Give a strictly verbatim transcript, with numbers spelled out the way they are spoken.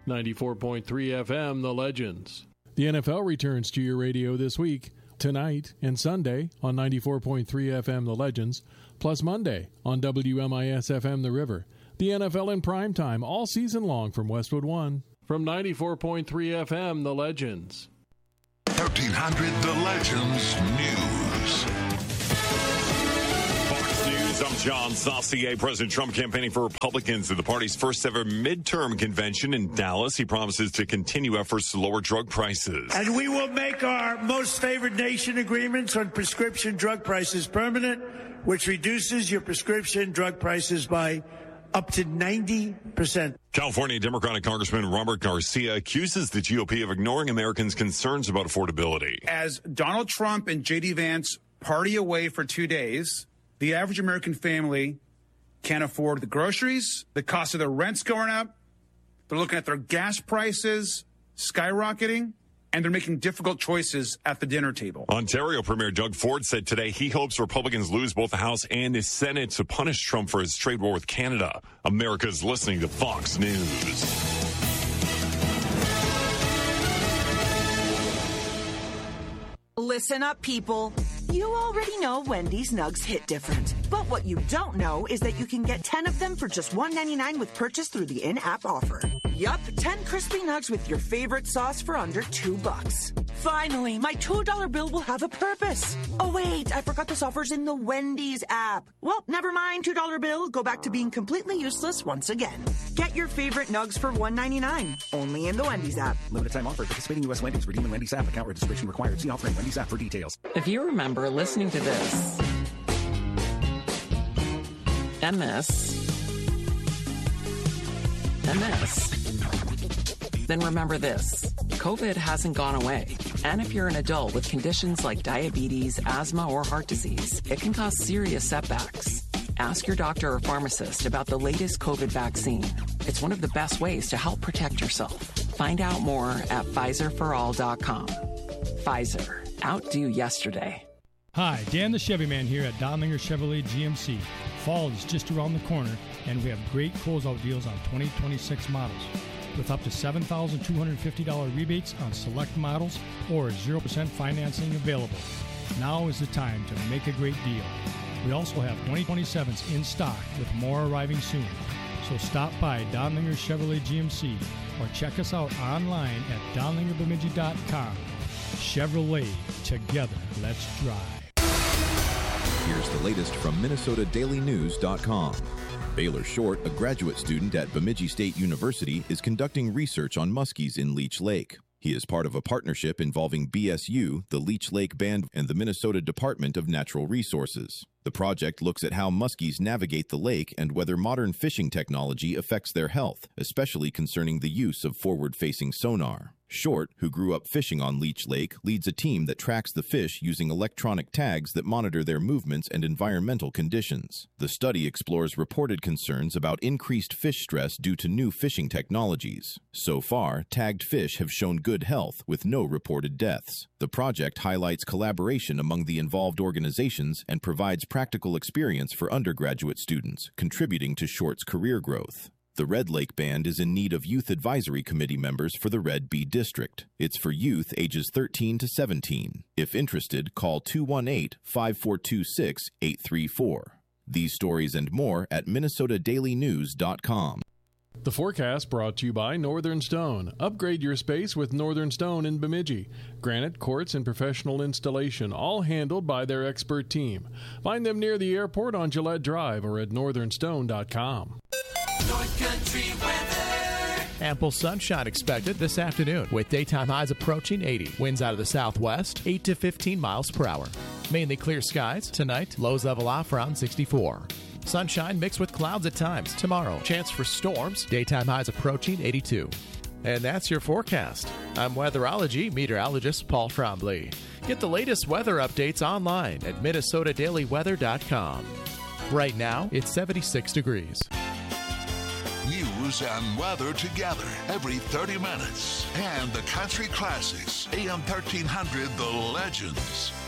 ninety-four point three F M, The Legends. The N F L returns to your radio this week, tonight and Sunday on ninety-four point three F M, The Legends, plus Monday on W M I S F M, The River. The N F L in primetime all season long from Westwood One. From ninety-four point three F M, The Legends. thirteen hundred The Legends News. Fox News, I'm John Saucier. President Trump campaigning for Republicans at the party's first ever midterm convention in Dallas. He promises to continue efforts to lower drug prices. And we will make our most favored nation agreements on prescription drug prices permanent, which reduces your prescription drug prices by up to ninety percent. California Democratic Congressman Robert Garcia accuses the G O P of ignoring Americans' concerns about affordability. As Donald Trump and J D Vance party away for two days, the average American family can't afford the groceries, the cost of their rent's going up, they're looking at their gas prices skyrocketing, and they're making difficult choices at the dinner table. Ontario Premier Doug Ford said today he hopes Republicans lose both the House and the Senate to punish Trump for his trade war with Canada. America's listening to Fox News. Listen up, people. You already know Wendy's Nugs hit different. But what you don't know is that you can get ten of them for just one ninety-nine with purchase through the in-app offer. Yup, ten crispy nugs with your favorite sauce for under two bucks. Finally, my two dollar bill will have a purpose. Oh wait, I forgot this offer's in the Wendy's app. Well, never mind, two dollar bill. Go back to being completely useless once again. Get your favorite nugs for one ninety-nine. Only in the Wendy's app. Limited time offer. Participating U S Wendy's. Redeem in Wendy's app. Account registration required. See offering Wendy's app for details. If you remember listening to this, M S, M S, then remember this. COVID hasn't gone away. And if you're an adult with conditions like diabetes, asthma, or heart disease, it can cause serious setbacks. Ask your doctor or pharmacist about the latest COVID vaccine. It's one of the best ways to help protect yourself. Find out more at Pfizer for all dot com. Pfizer. Outdo yesterday. Hi, Dan the Chevy Man here at Donlinger Chevrolet G M C. Fall is just around the corner, and we have great closeout deals on twenty twenty-six models. With up to seven thousand two hundred fifty dollars rebates on select models or zero percent financing available. Now is the time to make a great deal. We also have twenty twenty-sevens in stock with more arriving soon. So stop by Donlinger Chevrolet G M C or check us out online at donlinger bemidji dot com. Chevrolet, together, let's drive. Here's the latest from Minnesota Daily News dot com. Baylor Short, a graduate student at Bemidji State University, is conducting research on muskies in Leech Lake. He is part of a partnership involving B S U, the Leech Lake Band, and the Minnesota Department of Natural Resources. The project looks at how muskies navigate the lake and whether modern fishing technology affects their health, especially concerning the use of forward-facing sonar. Short, who grew up fishing on Leech Lake, leads a team that tracks the fish using electronic tags that monitor their movements and environmental conditions. The study explores reported concerns about increased fish stress due to new fishing technologies. So far, tagged fish have shown good health with no reported deaths. The project highlights collaboration among the involved organizations and provides practical experience for undergraduate students, contributing to Short's career growth. The Red Lake Band is in need of Youth Advisory Committee members for the Red B District. It's for youth ages thirteen to seventeen. If interested, call two one eight, five four two six, eight three four. These stories and more at Minnesota Daily News dot com. The forecast brought to you by Northern Stone. Upgrade your space with Northern Stone in Bemidji. Granite, quartz, and professional installation, all handled by their expert team. Find them near the airport on Gillette Drive or at northern stone dot com. North Country weather. Ample sunshine expected this afternoon with daytime highs approaching eighty. Winds out of the southwest, eight to fifteen miles per hour. Mainly clear skies. Tonight, lows level off around sixty-four. Sunshine mixed with clouds at times. Tomorrow, chance for storms. Daytime highs approaching eighty-two. And that's your forecast. I'm weatherology meteorologist Paul Trombley. Get the latest weather updates online at Minnesota Daily Weather dot com. Right now, it's seventy-six degrees. News and weather together every thirty minutes. And the country classics. A M thirteen hundred, The Legends.